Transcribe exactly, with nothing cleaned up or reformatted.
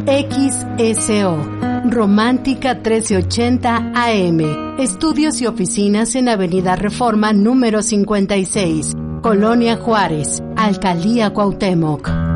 X S O, Romántica trece ochenta A M. Estudios y oficinas en Avenida Reforma número cincuenta y seis, Colonia Juárez, Alcaldía Cuauhtémoc.